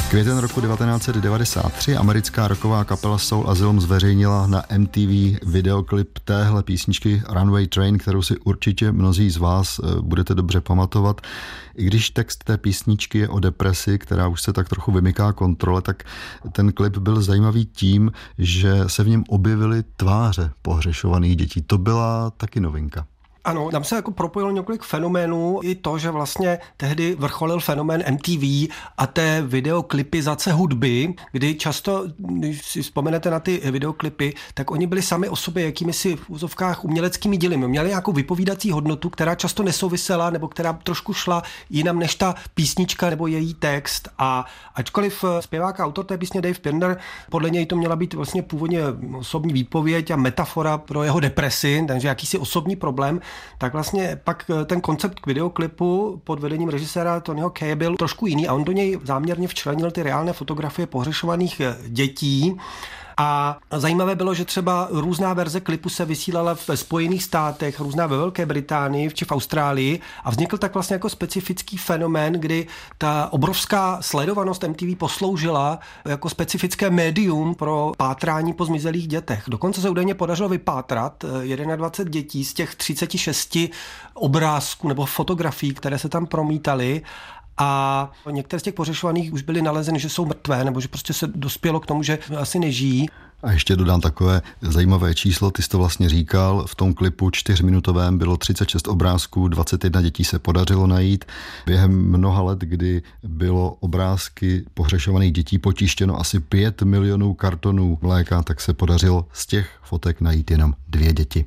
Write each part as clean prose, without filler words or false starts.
Květen roku 1993 americká rocková kapela Soul Asylum zveřejnila na MTV videoklip téhle písničky Runaway Train, kterou si určitě mnozí z vás budete dobře pamatovat. I když text té písničky je o depresi, která už se tak trochu vymyká kontrole, tak ten klip byl zajímavý tím, že se v něm objevily tváře pohřešovaných dětí. To byla taky novinka. Ano, tam se jako propojilo několik fenoménů, i to, že vlastně tehdy vrcholil fenomén MTV a té videoklipizace hudby, kdy často, když si vzpomenete na ty videoklipy, tak oni byli sami o sobě jakýmisi v úzovkách uměleckými díly. Měli nějakou vypovídací hodnotu, která často nesouvisela, nebo která trošku šla jinam než ta písnička nebo její text. A ačkoliv zpěvák a autor té písně Dave Pirner, podle něj to měla být vlastně původně osobní výpověď a metafora pro jeho depresi, takže jakýsi osobní problém, tak vlastně pak ten koncept k videoklipu pod vedením režiséra Tonyho Kaye byl trošku jiný a on do něj záměrně včlenil ty reálné fotografie pohřešovaných dětí. A zajímavé bylo, že třeba různá verze klipu se vysílala ve Spojených státech, různá ve Velké Británii či v Austrálii a vznikl tak vlastně jako specifický fenomén, kdy ta obrovská sledovanost MTV posloužila jako specifické médium pro pátrání po zmizelých dětech. Dokonce se údajně podařilo vypátrat 21 dětí z těch 36 obrázků nebo fotografií, které se tam promítaly. A některé z těch pohřešovaných už byly nalezeny, že jsou mrtvé, nebo že prostě se dospělo k tomu, že asi nežijí. A ještě dodám takové zajímavé číslo, ty jsi to vlastně říkal, v tom klipu 4minutovém bylo 36 obrázků, 21 dětí se podařilo najít. Během mnoha let, kdy bylo obrázky pohřešovaných dětí potištěno asi 5 milionů kartonů mléka, tak se podařilo z těch fotek najít jenom 2 děti.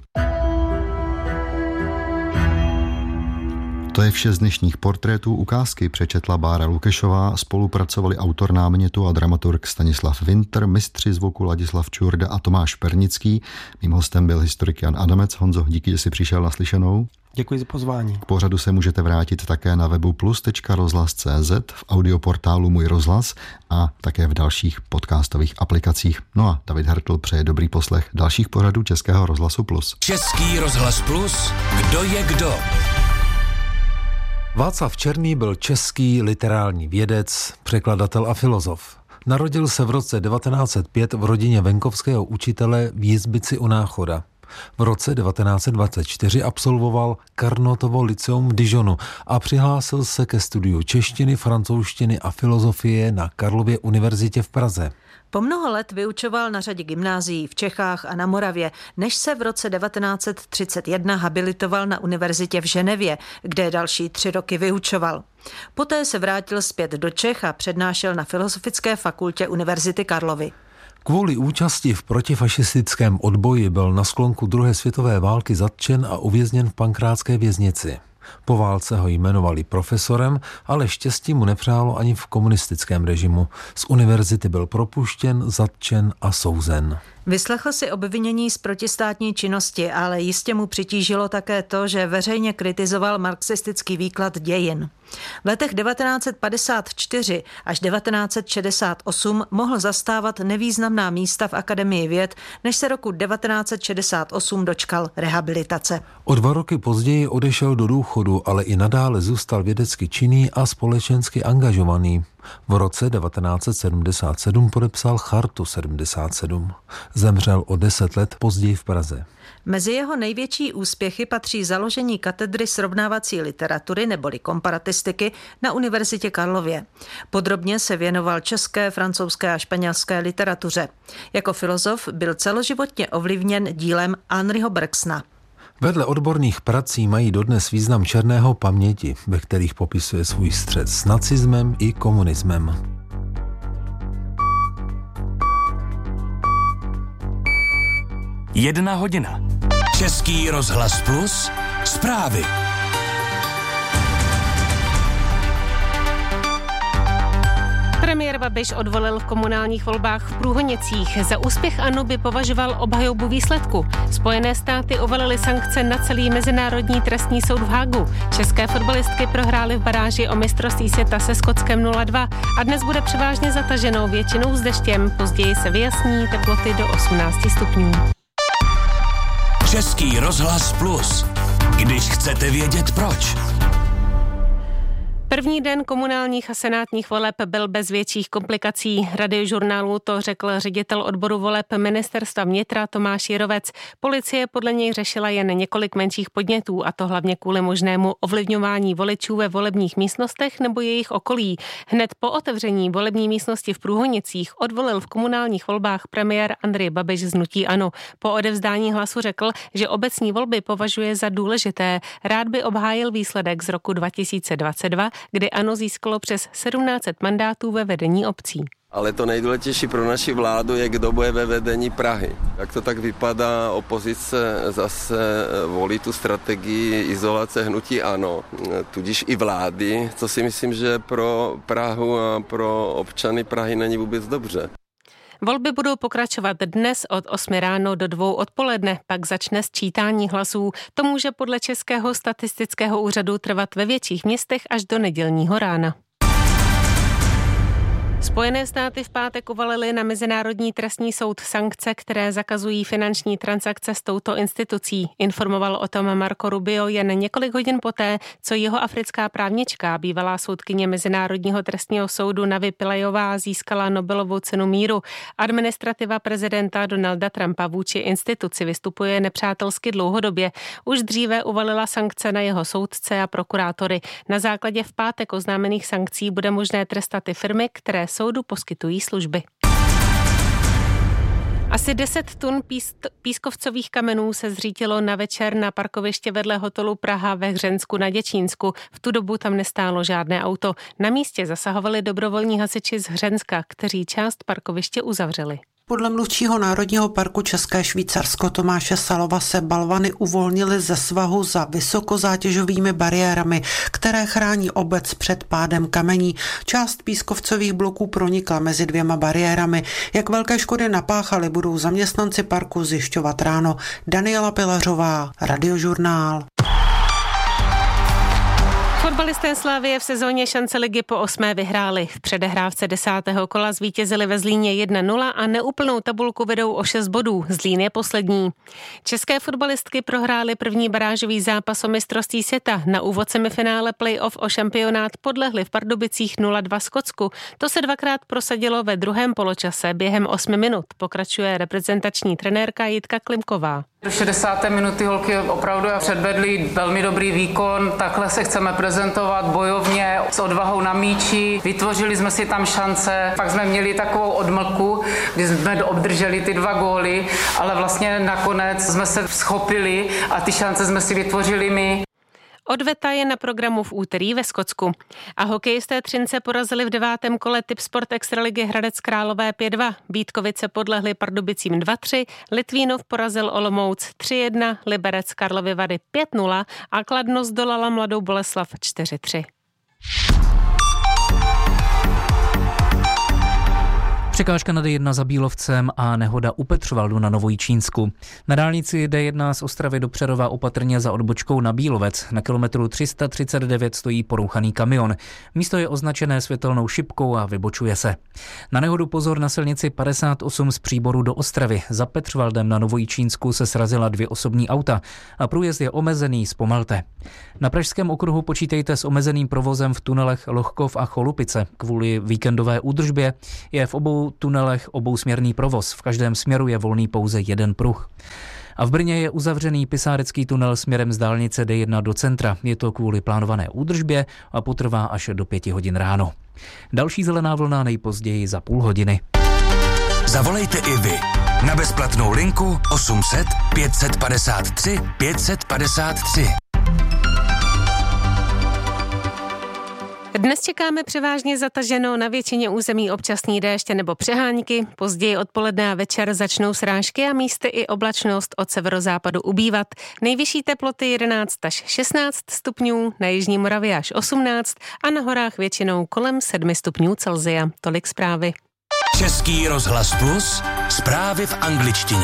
To je vše z dnešních portrétů. Ukázky přečetla Bára Lukešová, spolupracovali autor námětu a dramaturg Stanislav Winter, mistři zvuku Ladislav Čurda a Tomáš Pernický. Mým hostem byl historik Jan Adamec. Honzo, díky, že jsi přišel na slyšenou. Děkuji za pozvání. K pořadu se můžete vrátit také na webu plus.rozhlas.cz, v audioportálu Můj rozhlas a také v dalších podcastových aplikacích. No a David Hertl přeje dobrý poslech dalších pořadů Českého rozhlasu Plus. Český rozhlas Plus, kdo je kdo? Václav Černý byl český literární vědec, překladatel a filozof. Narodil se v roce 1905 v rodině venkovského učitele v Jizbici u Náchoda. V roce 1924 absolvoval Carnotovo lyceum v Dijonu a přihlásil se ke studiu češtiny, francouzštiny a filozofie na Karlově univerzitě v Praze. Po mnoho let vyučoval na řadě gymnázií v Čechách a na Moravě, než se v roce 1931 habilitoval na univerzitě v Ženevě, kde další 3 roky vyučoval. Poté se vrátil zpět do Čech a přednášel na Filozofické fakultě Univerzity Karlovy. Kvůli účasti v protifašistickém odboji byl na sklonku druhé světové války zatčen a uvězněn v Pankrátské věznici. Po válce ho jmenovali profesorem, ale štěstí mu nepřálo ani v komunistickém režimu. Z univerzity byl propuštěn, zatčen a souzen. Vyslechl si obvinění z protistátní činnosti, ale jistě mu přitížilo také to, že veřejně kritizoval marxistický výklad dějin. V letech 1954 až 1968 mohl zastávat nevýznamná místa v Akademii věd, než se roku 1968 dočkal rehabilitace. O 2 roky později odešel do důchodu, ale i nadále zůstal vědecky činný a společensky angažovaný. V roce 1977 podepsal Chartu 77. Zemřel o 10 let později v Praze. Mezi jeho největší úspěchy patří založení katedry srovnávací literatury neboli komparatistiky na Univerzitě Karlově. Podrobně se věnoval české, francouzské a španělské literatuře. Jako filozof byl celoživotně ovlivněn dílem Henryho Bergsona. Vedle odborných prací mají dodnes význam Černého paměti, ve kterých popisuje svůj střet s nacismem i komunismem. Jedna hodina. Český rozhlas Plus, zprávy. Premiér Babiš odvolil v komunálních volbách v Průhonicích. Za úspěch ANO by považoval obhajobu výsledku. Spojené státy uvalily sankce na celý Mezinárodní trestní soud v Hágu. České fotbalistky prohrály v baráži o mistrovství světa se Skotskem 0-2 a dnes bude převážně zataženo, většinou s deštěm. Později se vyjasní teploty do 18 stupňů. Český rozhlas Plus. Když chcete vědět proč. První den komunálních a senátních voleb byl bez větších komplikací. Radiožurnálu to řekl ředitel odboru voleb Ministerstva vnitra Tomáš Jirovec. Policie podle něj řešila jen několik menších podnětů, a to hlavně kvůli možnému ovlivňování voličů ve volebních místnostech nebo jejich okolí. Hned po otevření volební místnosti v Průhonicích odvolil v komunálních volbách premiér Andrej Babiš z hnutí ANO. Po odevzdání hlasu řekl, že obecní volby považuje za důležité. Rád by obhájil výsledek z roku 2022, kdy ANO získalo přes 1700 mandátů ve vedení obcí. Ale to nejdůležitější pro naši vládu je, kdo bude ve vedení Prahy. Jak to tak vypadá, opozice zase volí tu strategii izolace hnutí ANO, tudíž i vlády, co si myslím, že pro Prahu a pro občany Prahy není vůbec dobře. Volby budou pokračovat dnes od 8 ráno do 2 odpoledne, pak začne sčítání hlasů. To může podle Českého statistického úřadu trvat ve větších městech až do nedělního rána. Spojené státy v pátek uvalily na Mezinárodní trestní soud sankce, které zakazují finanční transakce s touto institucí. Informoval o tom Marco Rubio jen několik hodin poté, co jeho africká právnička, bývalá soudkyně Mezinárodního trestního soudu Navi Pillajová, získala Nobelovu cenu míru. Administrativa prezidenta Donalda Trumpa vůči instituci vystupuje nepřátelsky dlouhodobě. Už dříve uvalila sankce na jeho soudce a prokurátory. Na základě v pátek oznámených sankcí bude možné trestat i firmy, které soudu poskytují služby. Asi 10 tun pískovcových kamenů se zřítilo na večer na parkoviště vedle hotelu Praha ve Hřensku na Děčínsku. V tu dobu tam nestálo žádné auto. Na místě zasahovali dobrovolní hasiči z Hřenska, kteří část parkoviště uzavřeli. Podle mluvčího Národního parku České Švýcarsko Tomáše Salova se balvany uvolnily ze svahu za vysokozátěžovými bariérami, které chrání obec před pádem kamení. Část pískovcových bloků pronikla mezi 2 bariérami. Jak velké škody napáchaly, budou zaměstnanci parku zjišťovat ráno. Daniela Pilařová, Radiožurnál. Fotbalisté Slavie v sezóně šance ligy po 8. vyhráli. V předehrávce 10. kola zvítězili ve Zlíně 1-0 a neúplnou tabulku vedou o 6 bodů. Zlín je poslední. České fotbalistky prohrály první barážový zápas o mistrovství světa. Na úvod semifinále playoff o šampionát podlehli v Pardubicích 0-2 Skotsku. To se 2krát prosadilo ve druhém poločase během 8 minut, pokračuje reprezentační trenérka Jitka Klimková. Do 60. minuty holky opravdu předvedly velmi dobrý výkon, takhle se chceme prezentovat bojovně, s odvahou na míči, vytvořili jsme si tam šance, pak jsme měli takovou odmlku, kdy jsme obdrželi ty 2 góly, ale vlastně nakonec jsme se schopili a ty šance jsme si vytvořili my. Odveta je na programu v úterý ve Skotsku. A hokejisté Třince porazili v 9. kole Tipsport Extraligy Hradec Králové 5-2. Vítkovice podlehli Pardubicím 2-3, Litvínov porazil Olomouc 3-1, Liberec Karlovy Vary 5-0 a Kladno zdolala Mladou Boleslav 4-3. Překážka na D1 za Bílovcem a nehoda u Petřovaldu na Novojičínsku. Na dálnici D1 z Ostravy do Přerova opatrně za odbočkou na Bílovec. Na kilometru 339 stojí porouchaný kamion. Místo je označené světelnou šipkou a vybočuje se. Na nehodu pozor na silnici 58 z Příboru do Ostravy. Za Petřovaldem na Novojičínsku se srazila 2 osobní auta a průjezd je omezený, zpomalte. Na Pražském okruhu počítejte s omezeným provozem v tunelech Lohkov a Cholupice. Kvůli víkendové údržbě je v obou tunelech obousměrný provoz. V každém směru je volný pouze jeden pruh. A v Brně je uzavřený Pisárecký tunel směrem z dálnice D1 do centra. Je to kvůli plánované údržbě a potrvá až do 5 hodin ráno. Další zelená vlna nejpozději za půl hodiny. Zavolejte i vy na bezplatnou linku 800 553 553. Dnes čekáme převážně zataženo, na většině území občasný déšť nebo přehánky. Později odpoledne a večer začnou srážky a místy i oblačnost od severozápadu ubývat. Nejvyšší teploty 11 až 16 stupňů, na jižní Moravě až 18 a na horách většinou kolem 7 stupňů Celsia. Tolik zprávy. Český rozhlas Plus, zprávy v angličtině.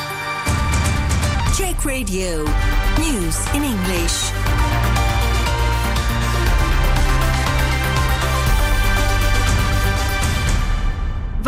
Czech Radio, news in English.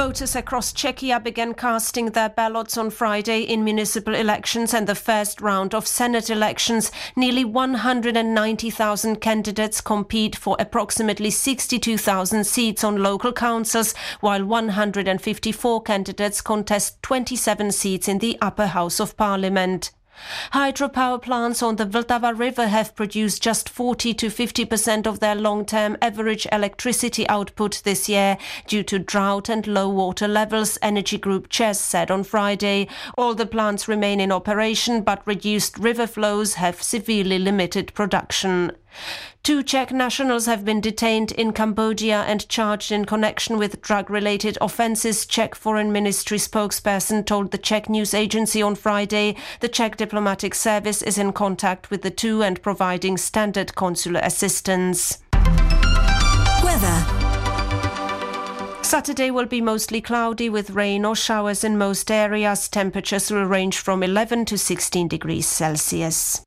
Voters across Czechia began casting their ballots on Friday in municipal elections and the first round of Senate elections. Nearly 190,000 candidates compete for approximately 62,000 seats on local councils, while 154 candidates contest 27 seats in the upper house of parliament. Hydropower plants on the Vltava River have produced just 40 to 50% of their long-term average electricity output this year due to drought and low water levels, Energy Group ČEZ said on Friday. All the plants remain in operation, but reduced river flows have severely limited production. 2 Czech nationals have been detained in Cambodia and charged in connection with drug-related offences, Czech Foreign Ministry spokesperson told the Czech news agency on Friday. The Czech diplomatic service is in contact with the 2 and providing standard consular assistance. Weather. Saturday will be mostly cloudy with rain or showers in most areas. Temperatures will range from 11 to 16 degrees Celsius.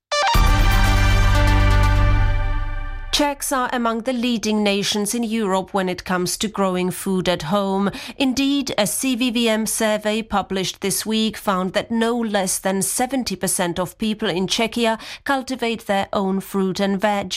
Czechs are among the leading nations in Europe when it comes to growing food at home. Indeed, a CVVM survey published this week found that no less than 70% of people in Czechia cultivate their own fruit and veg,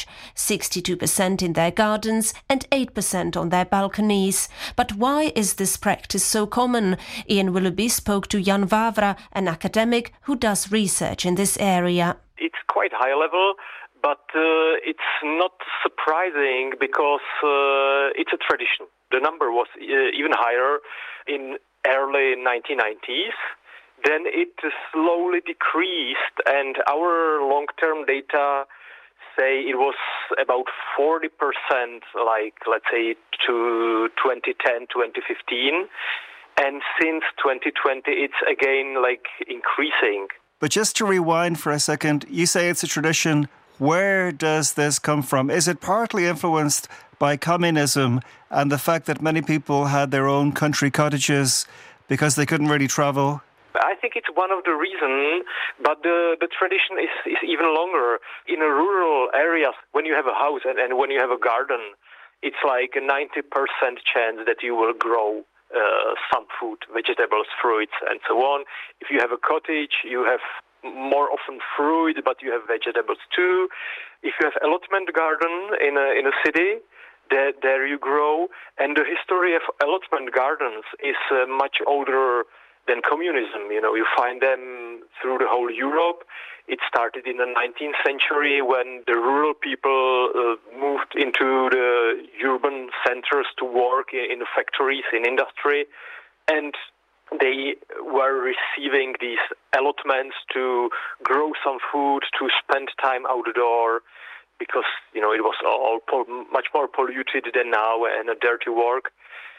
62% in their gardens and 8% on their balconies. But why is this practice so common? Ian Willoughby spoke to Jan Vávra, an academic who does research in this area. It's quite high level. But it's not surprising because it's a tradition. The number was even higher in early 1990s. Then it slowly decreased, and our long-term data say it was about 40%, like, let's say, to 2010, 2015. And since 2020, it's again, like, increasing. But just to rewind for a second, you say it's a tradition. Where does this come from? Is it partly influenced by communism and the fact that many people had their own country cottages because they couldn't really travel? I think it's one of the reasons, but the tradition is even longer. In a rural areas, when you have a house and when you have a garden, it's like a 90% chance that you will grow some food, vegetables, fruits, and so on. If you have a cottage, you have more often fruit, but you have vegetables too. If you have allotment garden in a city, there you grow. And the history of allotment gardens is much older than communism. You know, you find them through the whole Europe. It started in the 19th century when the rural people moved into the urban centers to work in the factories, in industry, and they were receiving these allotments to grow some food, to spend time outdoor, because, you know, it was all much more polluted than now and a dirty work.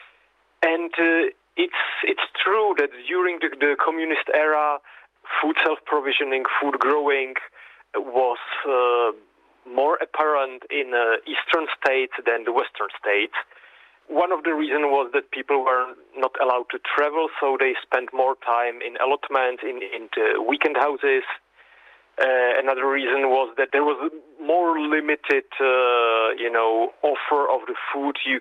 And it's true that during the communist era, food self-provisioning, food growing was more apparent in eastern states than the western states. One of the reasons was that people were not allowed to travel, so they spent more time in allotments, in the weekend houses. Another reason was that there was a more limited, offer of the food you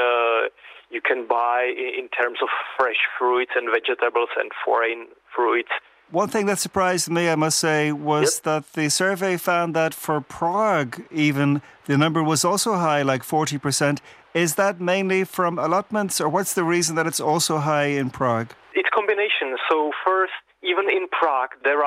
can buy in terms of fresh fruits and vegetables and foreign fruits. One thing that surprised me, I must say, was that the survey found that for Prague, even, the number was also high, like 40%. Is that mainly from allotments, or what's the reason that it's also high in Prague? It's combination. So first, even in Prague, there